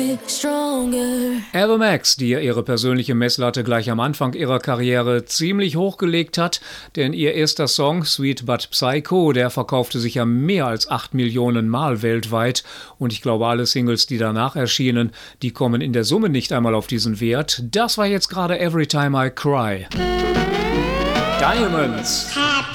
Ava Max, die ja ihre persönliche Messlatte gleich am Anfang ihrer Karriere ziemlich hochgelegt hat, denn ihr erster Song Sweet But Psycho, der verkaufte sich ja mehr als 8 Millionen Mal weltweit und ich glaube, alle Singles, die danach erschienen, die kommen in der Summe nicht einmal auf diesen Wert. Das war jetzt gerade Every Time I Cry. Diamonds.